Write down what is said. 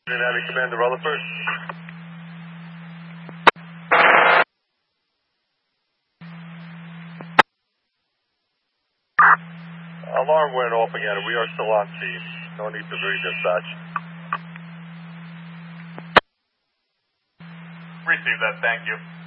Navy Command to Rutherford. Alarm went off again. We are still on scene. No need to redispatch. Receive that, thank you.